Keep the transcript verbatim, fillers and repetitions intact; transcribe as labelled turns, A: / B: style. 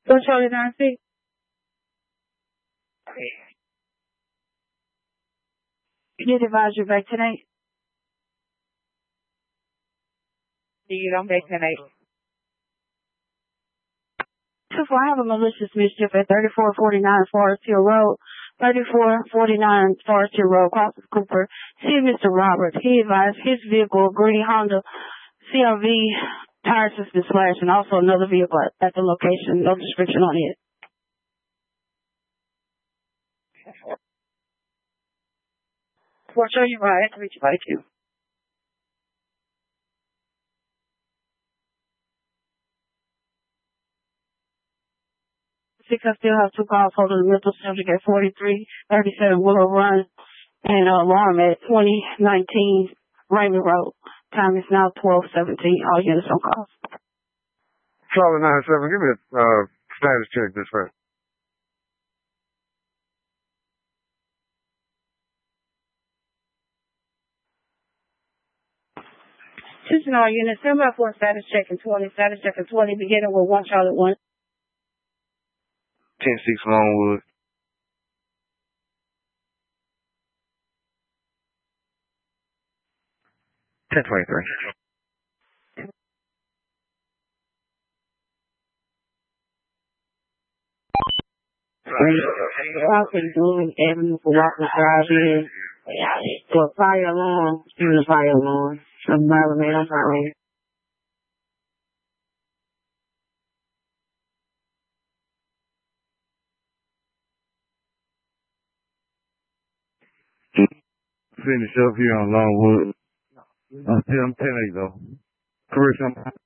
A: One Charlie nine six. You advise you back tonight. You don't back tonight. Two four, I have a malicious mischief at thirty-four forty-nine Forest Hill Road, thirty-four forty-nine Forest Hill Road, Cross Cooper. See Mister Roberts. He advised his vehicle, green Honda C R V, tire system slash, and also another vehicle at the location. No description on it. We'll show you right. I have to reach you by two. Six, I still have two calls holding the mental subject at forty-three thirty-seven Willow Run and uh, alarm at twenty nineteen Raymond Road. Time is now twelve seventeen. All units on call.
B: Charlie nine seven, give me a uh, status check this way.
A: Attention all units, stand by for a status check in twenty, status check in twenty, beginning with one Charlotte one.
B: ten six Longwood. ten twenty-three.
A: Crossing Blooming Avenue for Walker Drive in for fire alarm, shooting a fire alarm. Somebody remain on front lane.
B: Finish up here on Longwood. I'm ten eight though. Correct.